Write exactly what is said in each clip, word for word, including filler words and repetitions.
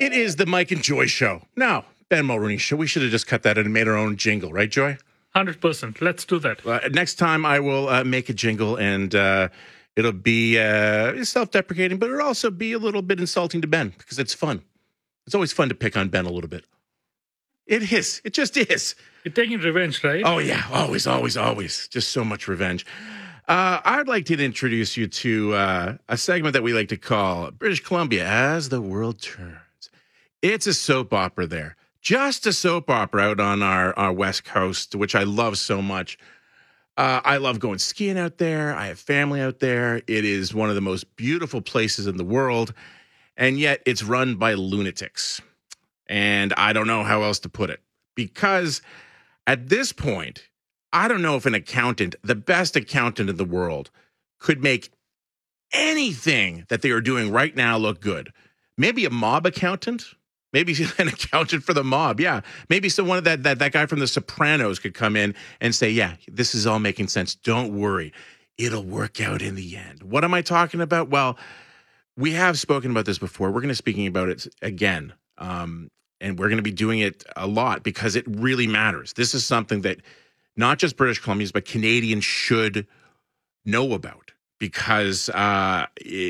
It is the Mike and Joy Show. Now, Ben Mulrooney Show. We should have just cut that and made our own jingle, right, Joy? one hundred percent. Let's do that. Uh, next time I will uh, make a jingle, and uh, it'll be uh, self-deprecating, but it'll also be a little bit insulting to Ben because it's fun. It's always fun to pick on Ben a little bit. It is. It just is. You're taking revenge, right? Oh, yeah. Always, always, always. Just so much revenge. Uh, I'd like to introduce you to uh, a segment that we like to call British Columbia as the World Turns. It's a soap opera there. Just a soap opera out on our, our West Coast, which I love so much. Uh, I love going skiing out there. I have family out there. It is one of the most beautiful places in the world, and yet it's run by lunatics. And I don't know how else to put it, because at this point, I don't know if an accountant, the best accountant in the world, could make anything that they are doing right now look good. Maybe a mob accountant. Maybe an accountant for the mob, yeah. Maybe someone of that, that that guy from The Sopranos could come in and say, yeah, this is all making sense. Don't worry. It'll work out in the end. What am I talking about? Well, we have spoken about this before. We're going to be speaking about it again. Um, and we're going to be doing it a lot because it really matters. This is something that not just British Columbians, but Canadians should know about because uh,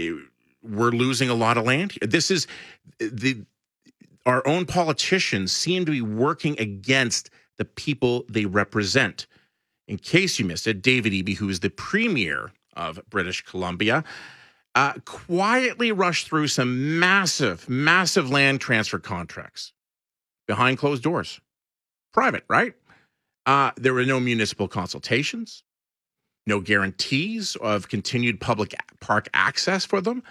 we're losing a lot of land. This is the... Our own politicians seem to be working against the people they represent. In case you missed it, David Eby, who is the premier of British Columbia, uh, quietly rushed through some massive, massive land transfer contracts behind closed doors. Private, right? Uh, there were no municipal consultations, no guarantees of continued public park access for them,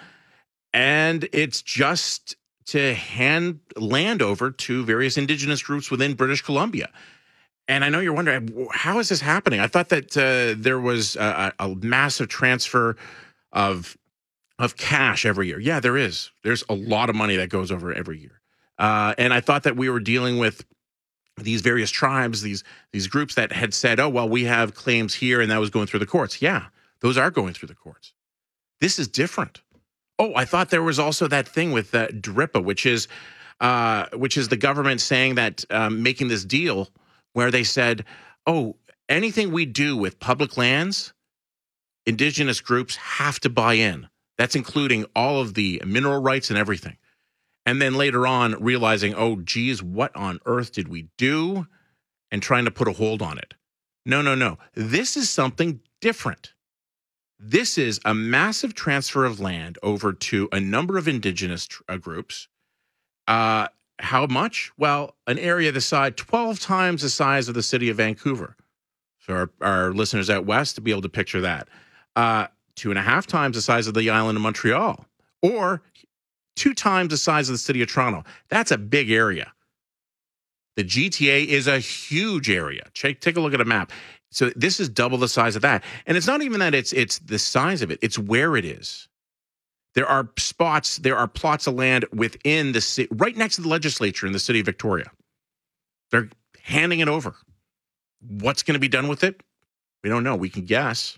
and it's just to hand land over to various Indigenous groups within British Columbia. And I know you're wondering, how is this happening? I thought that uh, there was a, a massive transfer of, of cash every year. Yeah, there is. There's a lot of money that goes over every year. Uh, and I thought that we were dealing with these various tribes, these, these groups that had said, oh, well, we have claims here, and that was going through the courts. Yeah, those are going through the courts. This is different. Oh, I thought there was also that thing with uh, D R I P A, which is uh, which is the government saying that um, making this deal where they said, oh, anything we do with public lands, Indigenous groups have to buy in. That's including all of the mineral rights and everything. And then later on realizing, oh, geez, what on earth did we do? And trying to put a hold on it. No, no, no. This is something different. This is a massive transfer of land over to a number of Indigenous tr- uh, groups. Uh, how much? Well, an area the size, twelve times the size of the city of Vancouver. So our, our listeners out west to be able to picture that. Uh, two and a half times the size of the island of Montreal. Or two times the size of the city of Toronto. That's a big area. The G T A is a huge area. Take, take a look at a map. So this is double the size of that. And it's not even that it's it's the size of it. It's where it is. There are spots, there are plots of land within the city, right next to the legislature in the city of Victoria. They're handing it over. What's going to be done with it? We don't know. We can guess.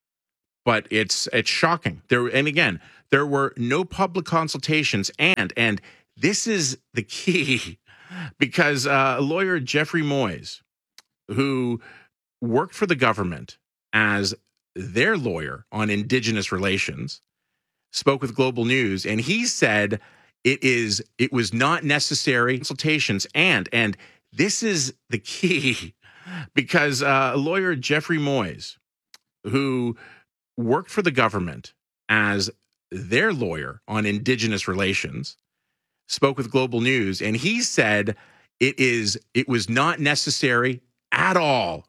But it's it's shocking. There and again, there were no public consultations. And, and this is the key, because uh, lawyer Jeffrey Moyes, who worked for the government as their lawyer on Indigenous relations, spoke with Global News, and he said it is it was not necessary consultations. And and this is the key, because uh, lawyer Jeffrey Moyes, who worked for the government as their lawyer on Indigenous relations, spoke with Global News, and he said it is it was not necessary at all